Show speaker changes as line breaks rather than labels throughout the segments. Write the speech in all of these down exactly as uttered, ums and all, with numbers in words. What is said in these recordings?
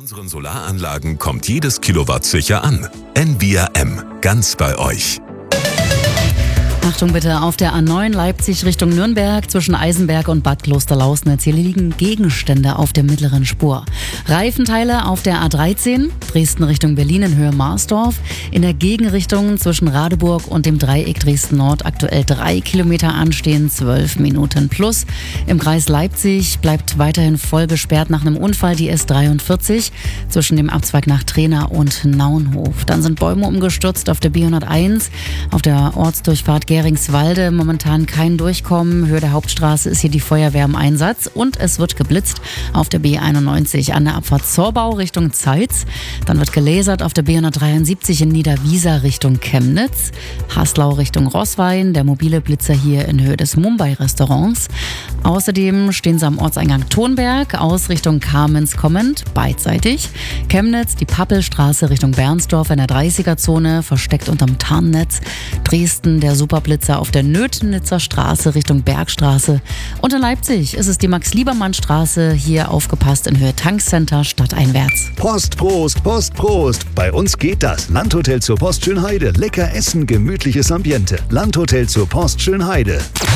unseren Solaranlagen kommt jedes Kilowatt sicher an. N V R M, ganz bei euch.
Achtung bitte, auf der A neun Leipzig Richtung Nürnberg zwischen Eisenberg und Bad Klosterlausnitz. Hier liegen Gegenstände auf der mittleren Spur. Reifenteile auf der A dreizehn, Dresden Richtung Berlin in Höhe Marsdorf. In der Gegenrichtung zwischen Radeburg und dem Dreieck Dresden Nord aktuell drei Kilometer anstehen, zwölf Minuten plus. Im Kreis Leipzig bleibt weiterhin voll gesperrt nach einem Unfall die S dreiundvierzig zwischen dem Abzweig nach Trena und Naunhof. Dann sind Bäume umgestürzt auf der B hunderteins, auf der Ortsdurchfahrt Geringswalde momentan kein Durchkommen. Höhe der Hauptstraße ist hier die Feuerwehr im Einsatz und es wird geblitzt auf der B einundneunzig an der Abfahrt Zorbau Richtung Zeitz. Dann wird gelasert auf der B hundertdreiundsiebzig in Niederwiesa Richtung Chemnitz. Haslau Richtung Roßwein, der mobile Blitzer hier in Höhe des Mumbai-Restaurants. Außerdem stehen sie am Ortseingang Thonberg aus Richtung Kamenz kommend, beidseitig. Chemnitz, die Pappelstraße Richtung Bernsdorf in der dreißiger-Zone, versteckt unterm Tarnnetz. Dresden, der Superblitzer auf der Nötnitzer Straße Richtung Bergstraße. Und in Leipzig ist es die Max-Liebermann-Straße, hier aufgepasst in Höhe Tankcenter stadteinwärts.
Post, Prost, Post, Prost. Bei uns geht das. Landhotel zur Post Schönheide. Lecker essen, gemütliches Ambiente. Landhotel zur Post Schönheide.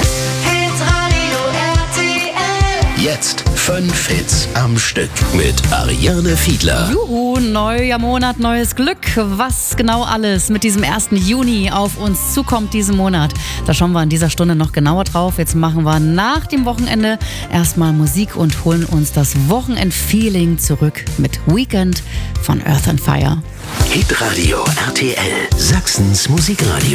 Jetzt fünf Hits am Stück mit Ariane Fiedler.
Juhu, neuer Monat, neues Glück. Was genau alles mit diesem ersten Juni auf uns zukommt diesen Monat, da schauen wir an dieser Stunde noch genauer drauf. Jetzt machen wir nach dem Wochenende erstmal Musik und holen uns das Wochenend-Feeling zurück mit Weekend von Earth and Fire.
Hitradio R T L, Sachsens Musikradio.